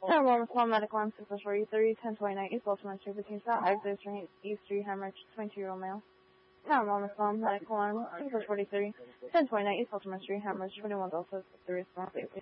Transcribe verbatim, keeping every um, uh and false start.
Normal Small Medical Arm six forty-three, ten twenty-nine East Baltimore Street, between South Exit Street, East Street, Hemorrhage, twenty-year-old male. Normal Small Medical Arm six forty-three, ten twenty-nine East Baltimore Street, Hemorrhage, twenty-one Delta, three response.